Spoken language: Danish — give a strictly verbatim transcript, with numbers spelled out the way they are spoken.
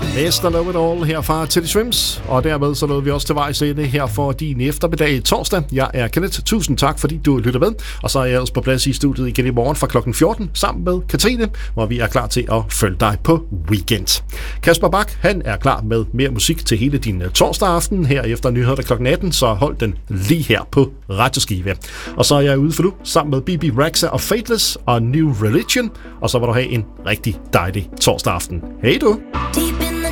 Mester Know It All her fra Teddy Swims, og dermed så nåede vi også til vejs ende her for din eftermiddag torsdag. Jeg er Kenneth, tusind tak fordi du lytter med, og så er jeg ellers på plads i studiet igen i morgen fra klokken fjorten sammen med Katrine, hvor vi er klar til at følge dig på weekend. Kasper Bak, han er klar med mere musik til hele din torsdag aften her efter nyheder klokken atten, så hold den lige her på Radioskive. Og så er jeg ude for nu sammen med B B Rexha og Fateless og New Religion, og så vil du have en rigtig dejlig torsdag aften. Hej du!